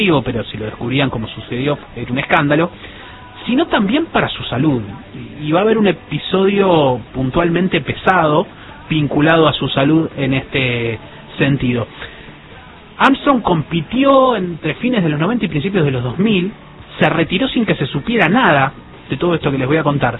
pero si lo descubrían como sucedió era un escándalo, sino también para su salud. Y va a haber un episodio puntualmente pesado vinculado a su salud en este sentido. Armstrong compitió entre fines de los 90 y principios de los 2000, se retiró sin que se supiera nada de todo esto que les voy a contar.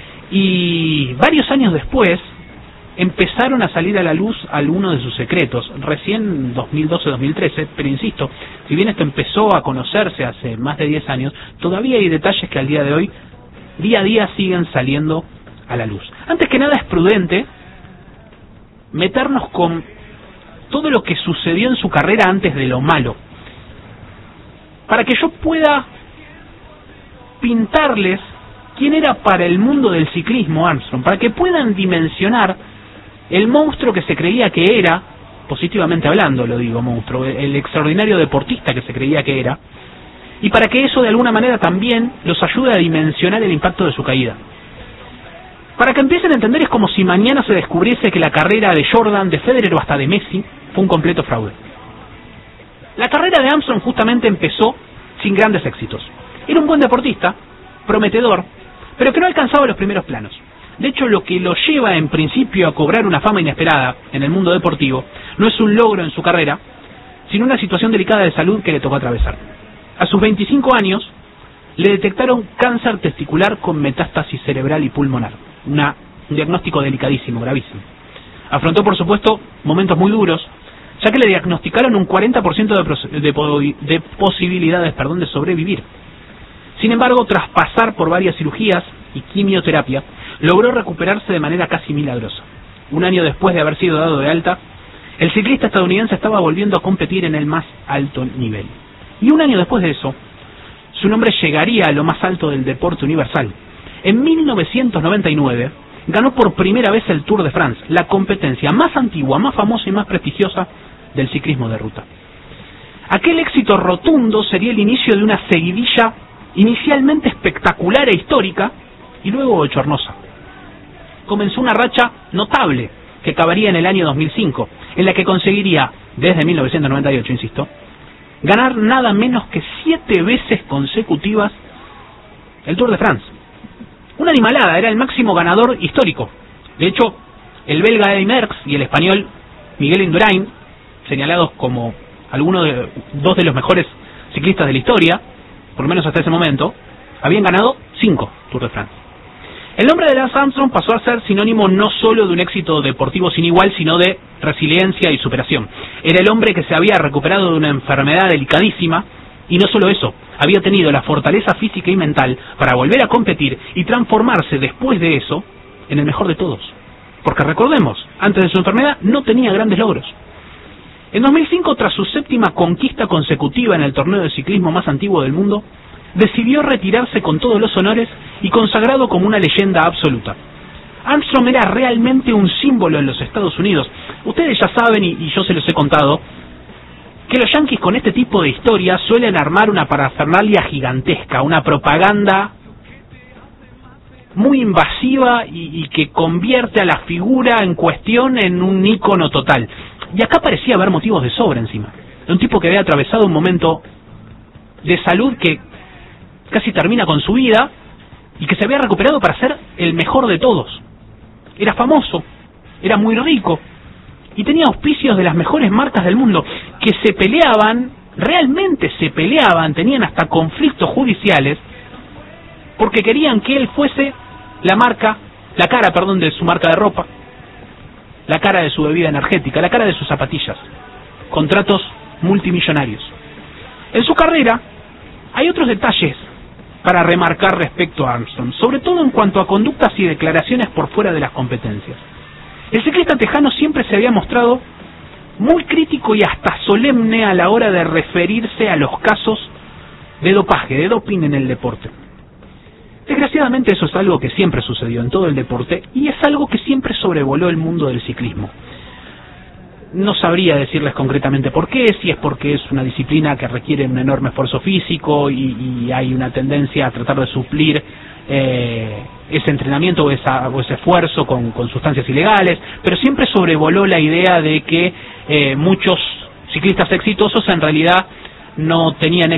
Y varios años después empezaron a salir a la luz algunos de sus secretos, recién 2012-2013, pero insisto, si bien esto empezó a conocerse hace más de 10 años, todavía hay detalles que al día de hoy, día a día, siguen saliendo a la luz. Antes que nada es prudente meternos con todo lo que sucedió en su carrera antes de lo malo, para que yo pueda pintarles quién era para el mundo del ciclismo Armstrong, para que puedan dimensionar el monstruo que se creía que era, positivamente hablando lo digo monstruo, el extraordinario deportista que se creía que era, y para que eso de alguna manera también los ayude a dimensionar el impacto de su caída. Para que empiecen a entender, es como si mañana se descubriese que la carrera de Jordan, de Federer o hasta de Messi fue un completo fraude. La carrera de Armstrong justamente empezó sin grandes éxitos. Era un buen deportista, prometedor, pero que no alcanzaba los primeros planos. De hecho, lo que lo lleva en principio a cobrar una fama inesperada en el mundo deportivo no es un logro en su carrera, sino una situación delicada de salud que le tocó atravesar. A sus 25 años le detectaron cáncer testicular con metástasis cerebral y pulmonar, un diagnóstico delicadísimo, gravísimo. Afrontó, por supuesto, momentos muy duros, ya que le diagnosticaron un 40% de posibilidades de sobrevivir. Sin embargo, tras pasar por varias cirugías y quimioterapia, logró recuperarse de manera casi milagrosa. Un año después de haber sido dado de alta, el ciclista estadounidense estaba volviendo a competir en el más alto nivel. Y un año después de eso, su nombre llegaría a lo más alto del deporte universal. En 1999, ganó por primera vez el Tour de France, la competencia más antigua, más famosa y más prestigiosa del ciclismo de ruta. Aquel éxito rotundo sería el inicio de una seguidilla inicialmente espectacular e histórica, y luego bochornosa. Comenzó una racha notable que acabaría en el año 2005, en la que conseguiría, desde 1998, insisto, ganar nada menos que 7 veces consecutivas el Tour de France. Una animalada, era el máximo ganador histórico. De hecho, el belga Eddy Merckx y el español Miguel Indurain, señalados como dos de los mejores ciclistas de la historia, por lo menos hasta ese momento, habían ganado 5 Tour de France. El nombre de Lance Armstrong pasó a ser sinónimo no solo de un éxito deportivo sin igual, sino de resiliencia y superación. Era el hombre que se había recuperado de una enfermedad delicadísima, y no solo eso, había tenido la fortaleza física y mental para volver a competir y transformarse después de eso en el mejor de todos. Porque recordemos, antes de su enfermedad no tenía grandes logros. En 2005, tras su 7ª conquista consecutiva en el torneo de ciclismo más antiguo del mundo, decidió retirarse con todos los honores y consagrado como una leyenda absoluta. Armstrong era realmente un símbolo en los Estados Unidos. Ustedes ya saben, y yo se los he contado, que los yanquis con este tipo de historias suelen armar una parafernalia gigantesca, una propaganda muy invasiva y que convierte a la figura en cuestión en un ícono total. Y acá parecía haber motivos de sobra encima. De un tipo que había atravesado un momento de salud que casi termina con su vida y que se había recuperado para ser el mejor de todos. Era famoso, era muy rico y tenía auspicios de las mejores marcas del mundo que se peleaban, realmente se peleaban, tenían hasta conflictos judiciales porque querían que él fuese la cara de su marca de ropa, la cara de su bebida energética, la cara de sus zapatillas. Contratos multimillonarios. En su carrera hay otros detalles para remarcar respecto a Armstrong, sobre todo en cuanto a conductas y declaraciones por fuera de las competencias. El ciclista tejano siempre se había mostrado muy crítico y hasta solemne a la hora de referirse a los casos de dopaje, de doping en el deporte. Desgraciadamente eso es algo que siempre sucedió en todo el deporte y es algo que siempre sobrevoló el mundo del ciclismo. No sabría decirles concretamente por qué, si es porque es una disciplina que requiere un enorme esfuerzo físico y hay una tendencia a tratar de suplir ese entrenamiento o ese esfuerzo con sustancias ilegales, pero siempre sobrevoló la idea de que muchos ciclistas exitosos en realidad no tenían